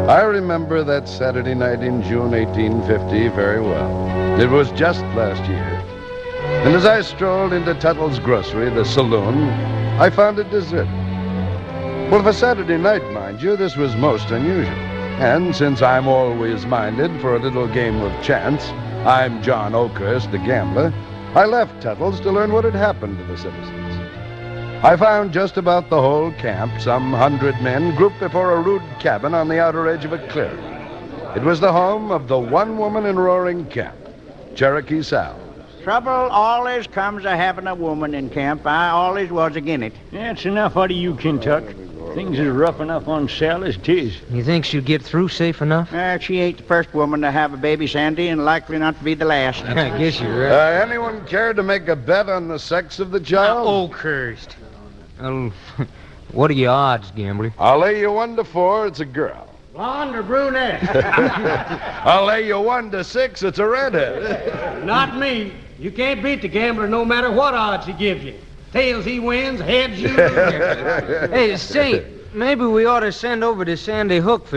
I remember that Saturday night in June 1850 very well. It was just last year. And as I strolled into Tuttle's Grocery, the saloon, I found it deserted. Well, for Saturday night, mind you, this was most unusual. And since I'm always minded for a little game of chance, I'm John Oakhurst, the gambler, I left Tuttle's to learn what had happened to the citizens. I found just about the whole camp, some 100 men, grouped before a rude cabin on the outer edge of a clearing. It was the home of the one woman in Roaring Camp, Cherokee Sal. Trouble always comes of having a woman in camp. I always was agin it. That's enough out of you, Kentuck. Things is rough enough on Sal as 'tis. You think she'll get through safe enough? She ain't the first woman to have a baby, Sandy, and likely not to be the last. I guess you're right. Anyone care to make a bet on the sex of the child? Oakhurst. Well, what are your odds, gambler? I'll lay you 1 to 4, it's a girl. Blonde or brunette? I'll lay you 1 to 6, it's a redhead. Not me. You can't beat the gambler no matter what odds he gives you. Tails he wins, heads you lose. Hey, say, maybe we ought to send over to Sandy Hook for